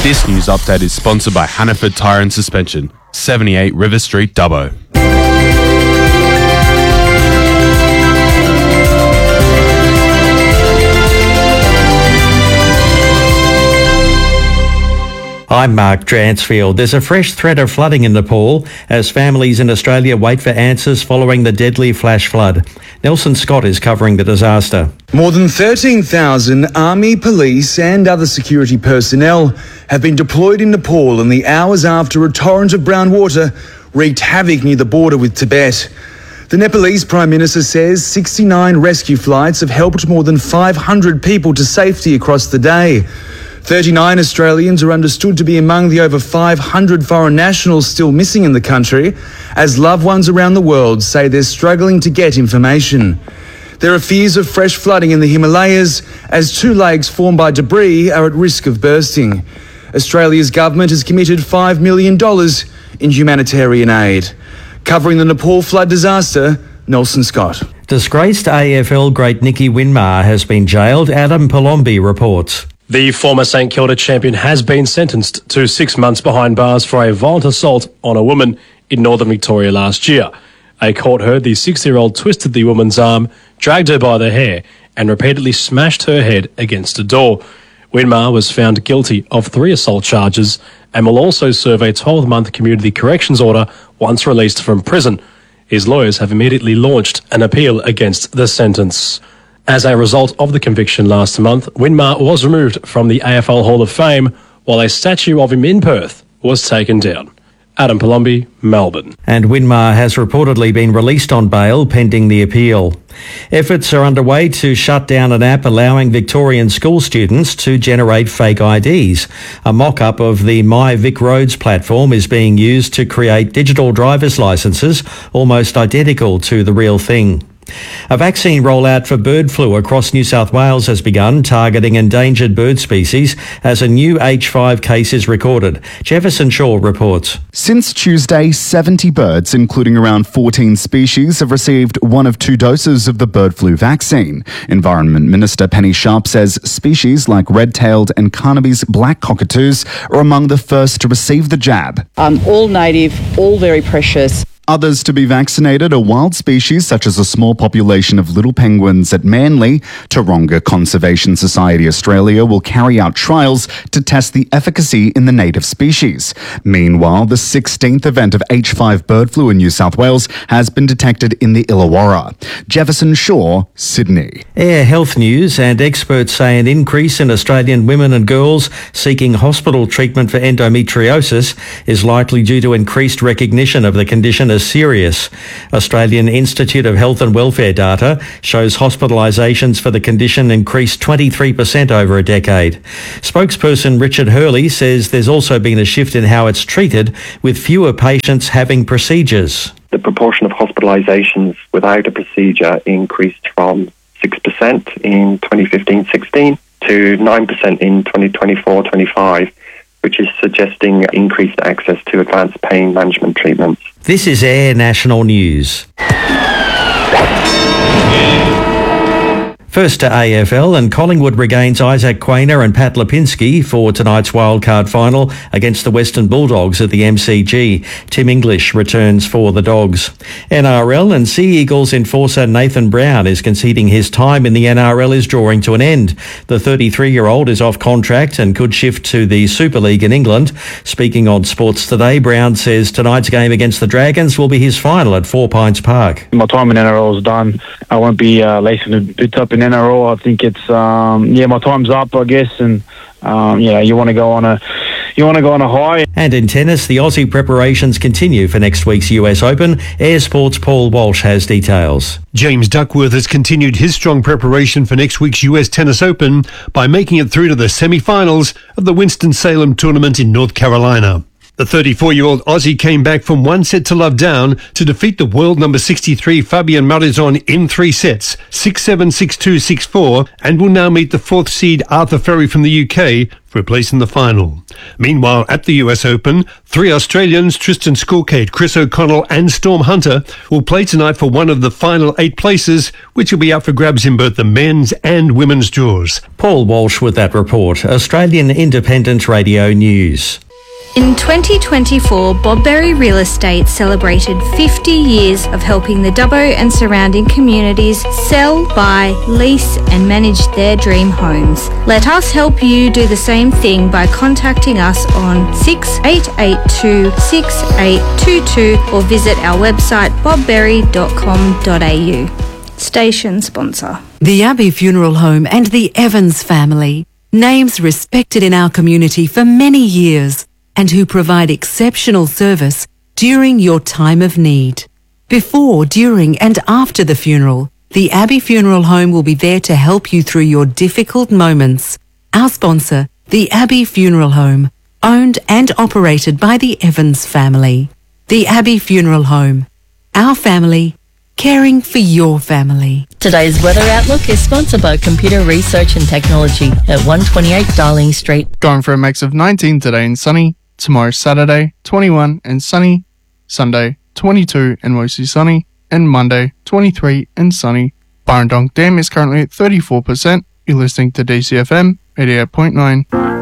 This news update is sponsored by Hannaford Tyre and Suspension, 78 River Street, Dubbo. I'm Mark Dransfield. There's a fresh threat of flooding in Nepal as families in Australia wait for answers following the deadly flash flood. Nelson Scott is covering the disaster. More than 13,000 army, police and other security personnel have been deployed in Nepal in the hours after a torrent of brown water wreaked havoc near the border with Tibet. The Nepalese Prime Minister says 69 rescue flights have helped more than 500 people to safety across the day. 39 Australians are understood to be among the over 500 foreign nationals still missing in the country, as loved ones around the world say they're struggling to get information. There are fears of fresh flooding in the Himalayas, as two lakes formed by debris are at risk of bursting. Australia's government has committed $5 million in humanitarian aid. Covering the Nepal flood disaster, Nelson Scott. Disgraced AFL great Nicky Winmar has been jailed, Adam Palombi reports. The former St Kilda champion has been sentenced to 6 months behind bars for a violent assault on a woman in northern Victoria last year. A court heard the 6-year-old twisted the woman's arm, dragged her by the hair and repeatedly smashed her head against a door. Winmar was found guilty of 3 assault charges and will also serve a 12-month community corrections order once released from prison. His lawyers have immediately launched an appeal against the sentence. As a result of the conviction last month, Winmar was removed from the AFL Hall of Fame, while a statue of him in Perth was taken down. Adam Palombi, Melbourne. And Winmar has reportedly been released on bail pending the appeal. Efforts are underway to shut down an app allowing Victorian school students to generate fake IDs. A mock-up of the My Vic Roads platform is being used to create digital driver's licences almost identical to the real thing. A vaccine rollout for bird flu across New South Wales has begun, targeting endangered bird species as a new H5 case is recorded. Jefferson Shaw reports. Since Tuesday, 70 birds, including around 14 species, have received 1 of 2 doses of the bird flu vaccine. Environment Minister Penny Sharp says species like red-tailed and Carnaby's black cockatoos are among the first to receive the jab. All native, all very precious. Others to be vaccinated are wild species such as a small population of little penguins at Manly. Taronga Conservation Society Australia will carry out trials to test the efficacy in the native species. Meanwhile, the 16th event of H5 bird flu in New South Wales has been detected in the Illawarra. Jefferson Shaw, Sydney. Air health news, and experts say an increase in Australian women and girls seeking hospital treatment for endometriosis is likely due to increased recognition of the condition as serious. Australian Institute of Health and Welfare data shows hospitalisations for the condition increased 23% over a decade. Spokesperson Richard Hurley says there's also been a shift in how it's treated, with fewer patients having procedures. The proportion of hospitalisations without a procedure increased from 6% in 2015-16 to 9% in 2024-25, which is suggesting increased access to advanced pain management treatments. This is Air National News. First to AFL, and Collingwood regains Isaac Quainer and Pat Lipinski for tonight's wildcard final against the Western Bulldogs at the MCG. Tim English returns for the Dogs. NRL, and Sea Eagles enforcer Nathan Brown is conceding his time in the NRL is drawing to an end. The 33-year-old is off contract and could shift to the Super League in England. Speaking on Sports Today, Brown says tonight's game against the Dragons will be his final at Four Pines Park. My time in NRL is done. I won't be lacing the boots up in NRL. I think it's my time's up, I guess, and you want to go on a high. And in tennis, the Aussie preparations continue for next week's US Open. Air Sports' Paul Walsh has details. James Duckworth has continued his strong preparation for next week's US Tennis Open by making it through to the semi-finals of the Winston-Salem tournament in North Carolina. The 34-year-old Aussie came back from 1-set-to-love down to defeat the world number 63 Fabian Marizon in 3 sets, 6-7, 6-2, 6-4, and will now meet the 4th seed Arthur Ferry from the UK for a place in the final. Meanwhile, at the US Open, 3 Australians, Tristan Skulkate, Chris O'Connell and Storm Hunter, will play tonight for one of the final 8 places, which will be up for grabs in both the men's and women's draws. Paul Walsh with that report. Australian Independent Radio News. In 2024, Bob Berry Real Estate celebrated 50 years of helping the Dubbo and surrounding communities sell, buy, lease and manage their dream homes. Let us help you do the same thing by contacting us on 6882 6822 or visit our website bobberry.com.au. Station sponsor. The Abbey Funeral Home and the Evans family, names respected in our community for many years, and who provide exceptional service during your time of need. Before, during and after the funeral, the Abbey Funeral Home will be there to help you through your difficult moments. Our sponsor, the Abbey Funeral Home, owned and operated by the Evans family. The Abbey Funeral Home, our family, caring for your family. Today's weather outlook is sponsored by Computer Research and Technology at 128 Darling Street. Going for a mix of 19 today and sunny. Tomorrow Saturday, 21 and sunny. Sunday, 22 and mostly sunny. And Monday, 23 and sunny. Burrendong Dam is currently at 34%. You're listening to DCFM 88.9.